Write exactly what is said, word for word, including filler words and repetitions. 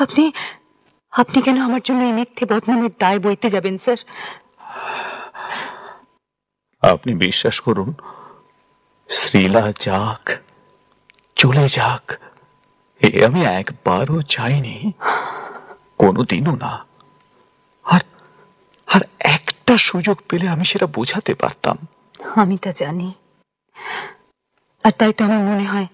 আপনি আপনি কেন আমার জন্য এই মিথ্যে বদনামের দায় বইতে যাবেন স্যার? আপনি বিশ্বাস করুন, শ্রীলা যাক, চলে যাক, এ আমি একবারও চাইনি, কোনোদিনও না। আর আর একটা সুযোগ পেলে আমি সেটা বোঝাতে পারতাম। আমি তা জানি, আর তাই তো আমার মনে হয়